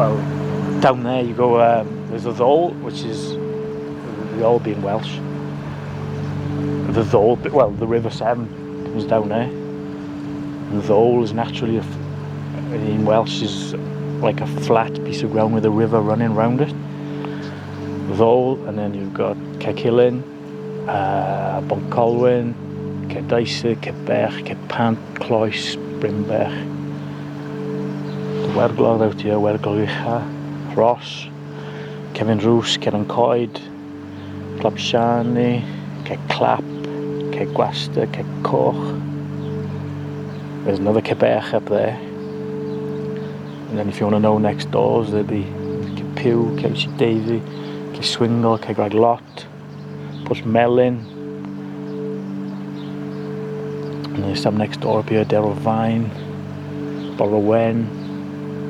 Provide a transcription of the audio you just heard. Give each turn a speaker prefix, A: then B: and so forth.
A: well, down there you go, there's the Ddole, which is, the Ddole being Welsh. The Ddole, well, the River Severn comes down there. And the Ddole is naturally, in Welsh, is like a flat piece of ground with a river running round it. The Ddole, and then you've got Cegilyn, Boncolwyn, Cerdeisydd, Cebech, Cepant, Cloes, Brimberg. The Werglodd out here, Werglodd Ucha, Ross, Kevin Roos, Kevin Coed, Clopshani, Clap, Gwasta, Coch. There's another Cebech up there. And then if you want to know next doors, there'll be Cepew, Cewsig Davy, Swingle, Cegrag Lot, Pwll Melyn. And there's some next door up here, Derryl Vine, Borrowen,